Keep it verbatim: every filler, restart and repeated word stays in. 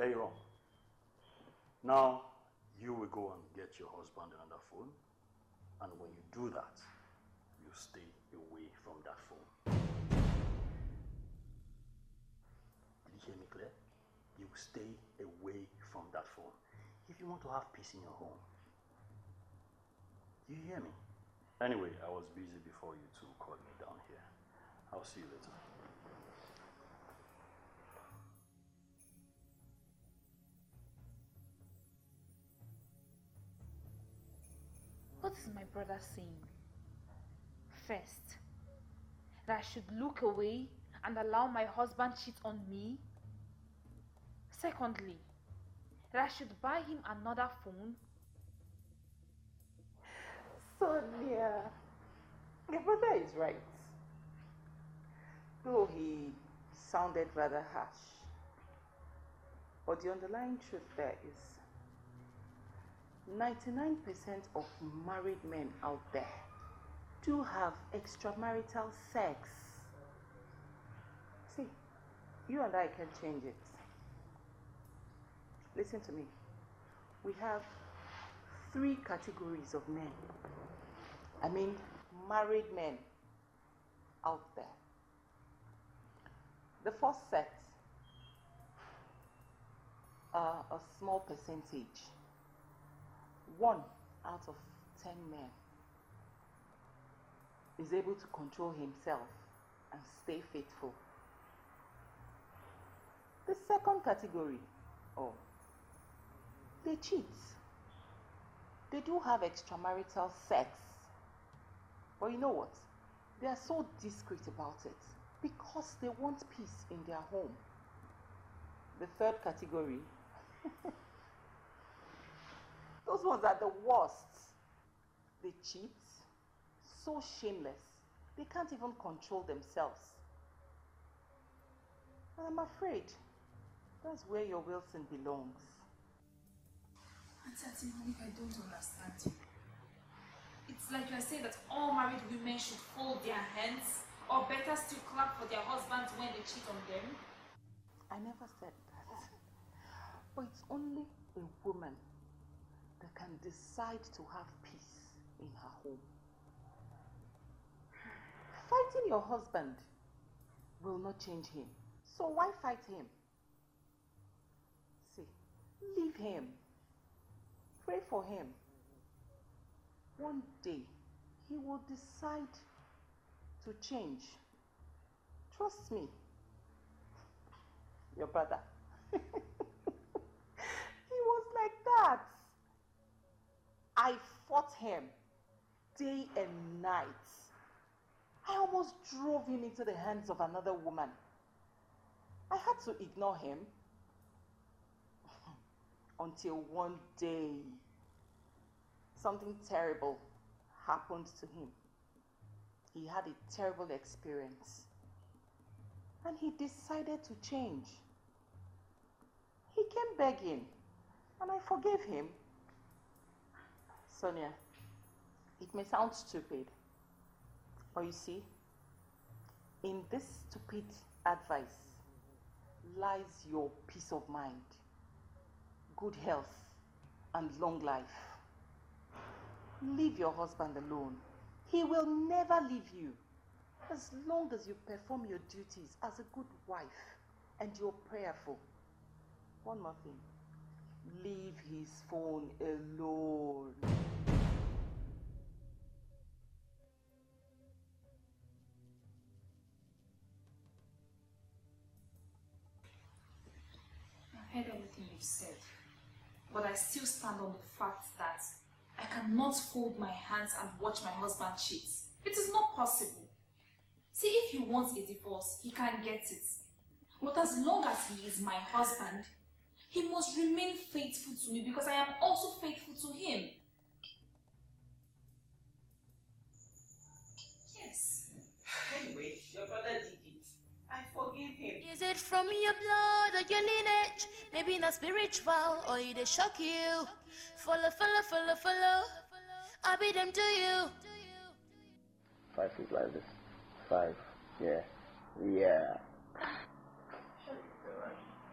very wrong. Now, you will go and get your husband another phone, and when you do that, you stay away from that phone. Did you hear me clear? You stay away from that phone if you want to have peace in your home. Do you hear me? Anyway, I was busy before you two called me down here. I'll see you later. What is my brother saying? First, that I should look away and allow my husband cheat on me. Secondly, that I should buy him another phone. Sonia, your brother is right. Though he sounded rather harsh. But the underlying truth there is ninety-nine percent of married men out there do have extramarital sex. See, you and I can change it. Listen to me. We have three categories of men. I mean, married men out there. The first set are a small percentage. One out of ten men is able to control himself and stay faithful. The second category, oh, they cheat. They do have extramarital sex. But you know what? They are so discreet about it because they want peace in their home. The third category, those ones are the worst. They cheat, so shameless, they can't even control themselves. And I'm afraid that's where your Wilson belongs. Auntie Monica, I don't understand you. It's like you're saying that all married women should fold their hands, or better still clap for their husbands when they cheat on them. I never said that. But it's only a woman that can decide to have peace in her home. Fighting your husband will not change him. So why fight him? See, leave him. Pray for him. One day, he will decide to change. Trust me. Your brother. He was like that. I fought him day and night. I almost drove him into the hands of another woman. I had to ignore him until one day something terrible happened to him. He had a terrible experience and he decided to change. He came begging and I forgave him. Sonia, it may sound stupid, but you see, in this stupid advice lies your peace of mind, good health, and long life. Leave your husband alone. He will never leave you as long as you perform your duties as a good wife and you're prayerful. One more thing. Leave his phone alone. I heard everything you've said, but I still stand on the fact that I cannot fold my hands and watch my husband cheat. It is not possible. See, if he wants a divorce, he can get it. But as long as he is my husband, he must remain faithful to me because I am also faithful to him. Yes. Anyway, your brother did it. I forgive him. Is it from your blood or your lineage? Maybe not spiritual or it dey shock you. Follow, follow, follow, follow. I be them to you. Five feet like this. Five. Yeah. Yeah.